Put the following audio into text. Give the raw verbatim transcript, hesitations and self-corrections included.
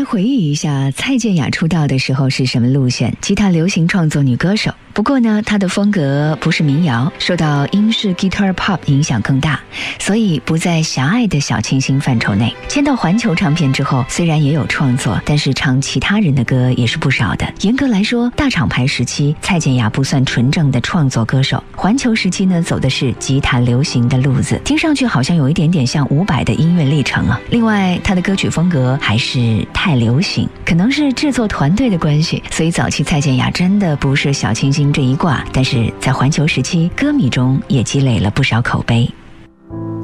回忆一下蔡健雅出道的时候是什么路线，吉他流行创作女歌手。不过呢，她的风格不是民谣，受到英式 guitar pop 影响更大，所以不在狭隘的小清新范畴内。签到环球唱片之后，虽然也有创作，但是唱其他人的歌也是不少的。严格来说，大厂牌时期蔡健雅不算纯正的创作歌手，环球时期呢走的是吉他流行的路子，听上去好像有一点点像伍佰的音乐历程啊。另外，她的歌曲风格还是太流行，可能是制作团队的关系，所以早期蔡健雅真的不是小清新这一挂，但是在环球时期，歌迷中也积累了不少口碑。